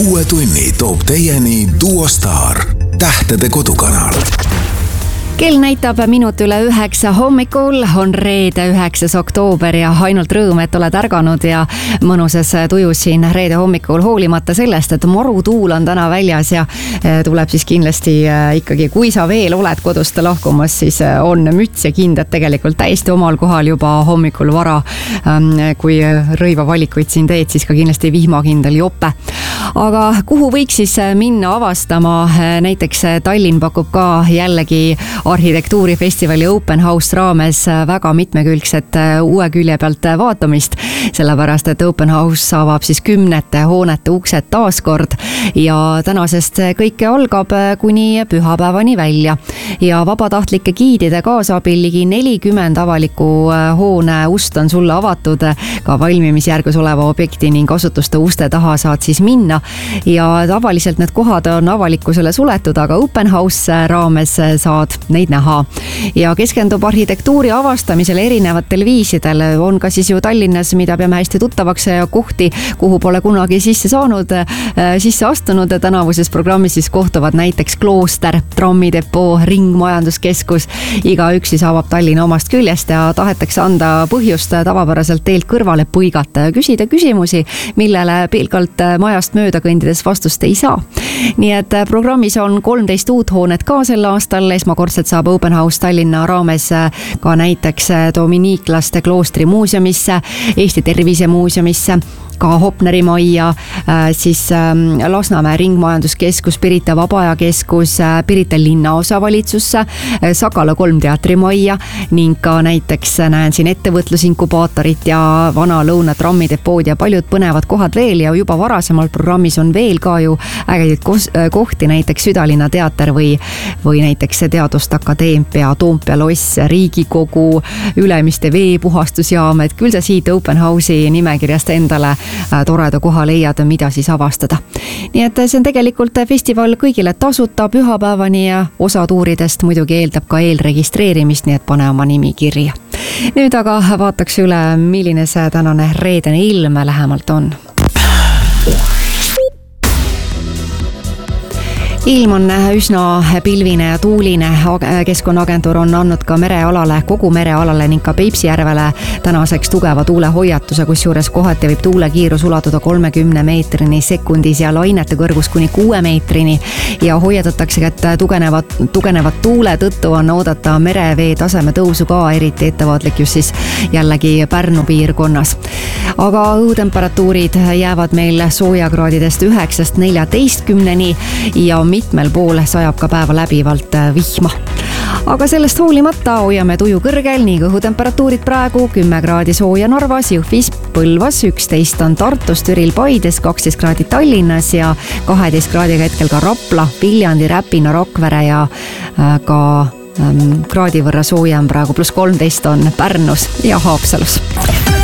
Uue tunni toob teieni Duo Star, tähtede kodukanal. Kell näitab minut üle 9 hommikul, on reede 9. oktoober ja ainult rõõm, et oled ärganud ja mõnusas tujus siin reede hommikul, hoolimata sellest, et marutuul on täna väljas ja tuleb siis kindlasti ikkagi, kui sa veel oled kodust lahkumas, siis on müts ja kindad tegelikult täiesti omal kohal juba hommikul vara. Kui rõivavalikuid siin teed, siis ka kindlasti vihmakindel jope. Aga kuhu võiks siis minna avastama? Näiteks Tallinn pakub ka jällegi arhitektuurifestivali Open House raames väga mitmekülgset uue külje pealt vaatamist, sellepärast et Open House avab siis 10 hoonete uksed taaskord ja tänasest kõike algab kuni pühapäevani välja. Ja vabatahtlike giidide kaasabil ligi 40 avaliku hoone ust on sulle avatud ka valmimisjärgus oleva objekti ning asutuste uste taha saad siis minna ja tavaliselt need kohad on avalikkusele suletud, aga Open House raames saad neid näha ja keskendub arhitektuuri avastamisele erinevatel viisidel. On ka siis ju Tallinnas, mida peame hästi tuttavaks ja kohti, kuhu pole kunagi sisse astunud. Tänavuses programmis siis kohtuvad näiteks klooster, trammidepoo, ringmajanduskeskus. Igaüks siis avab Tallinna omast küljest ja tahetakse anda põhjust tavapäraselt teelt kõrvale põigata ja küsida küsimusi, millele pilgalt majast mööda kõndides vastust ei saa. Nii et programmis on 13 uut hoonet ka sel aastal. Esmakordselt saab Open House Tallinna raames ka näiteks Dominiiklaste kloostri muuseumisse, Eesti Tervisemuuseumisse, ka Hopneri majja, siis Lasnamäe ringmajanduskeskus, Pirita Vabaajakeskus, Pirita linnaosavalitsusse, Sakala 3 teatrimajja ning ka näiteks näen siin ettevõtlusinkubaatorit ja vana lõuna trammidepood ja paljud põnevad kohad veel ja juba varasemalt programmis on veel ka ju ägedaid kohti, näiteks Südalinna teater või näiteks Teaduste Akadeemia, Toompea loss, Riigikogu, Ülemiste veepuhastusjaam, et küll sa siit Open House'i nimekirjast endale toreda koha leiad, mida siis avastada. Nii et see on tegelikult festival kõigile tasuta pühapäevani ja osa tuuridest muidugi eeldab ka eelregistreerimist, nii et pane oma nimi kirja. Nüüd aga vaataks üle, milline see tänane reedene ilm lähemalt on. Ilm on üsna pilvine ja tuuline. Keskkonnaagentuur on andnud ka kogu merealale ning ka Peipsi järvele tänaseks tugeva tuulehoiatuse, kusjuures kohati võib tuulekiirus ulatuda 30 meetrini sekundis ja lainete kõrgus kuni 6 meetrini ja hoiatatakse, et tugenevat tuule tõttu on oodata merevee taseme tõusu ka, eriti ettevaatlik just siis jällegi Pärnu piirkonnas. Aga õhutemperatuurid jäävad meil soojakraadidest 9-14 ja mitmel pool sajab ka päeva läbivalt vihma. Aga sellest hoolimata hoiame tuju kõrgel, nii õhutemperatuurid praegu 10 kraadi sooja Narvas, Jõhvis, Põlvas, 11 on Tartus, Türil, Paides, 12 kraadi Tallinnas ja 12 kraadiga hetkel ka Rapla, Viljandi, Räpina, Rakvere ja ka kraadi võrra soojem praegu +13 on Pärnus ja Haapsalus.